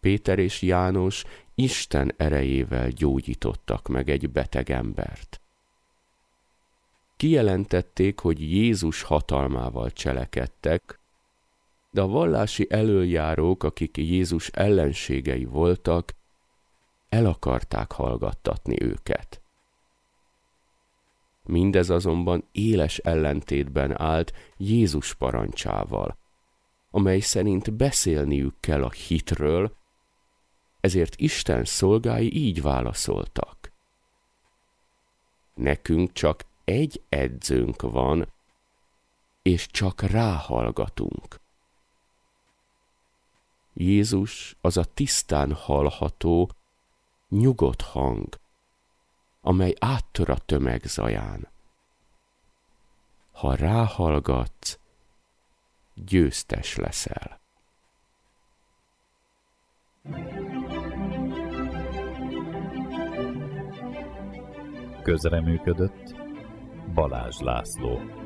Péter és János Isten erejével gyógyítottak meg egy beteg embert. Kijelentették, hogy Jézus hatalmával cselekedtek, de a vallási elöljárók, akik Jézus ellenségei voltak, el akarták hallgattatni őket. Mindez azonban éles ellentétben állt Jézus parancsával, amely szerint beszélniük kell a hitről, ezért Isten szolgái így válaszoltak. Nekünk csak egy edzőnk van, és csak ráhallgatunk. Jézus az a tisztán hallható, nyugodt hang, amely áttör a tömeg zaján. Ha ráhallgatsz, győztes leszel. Közreműködött Balázs László.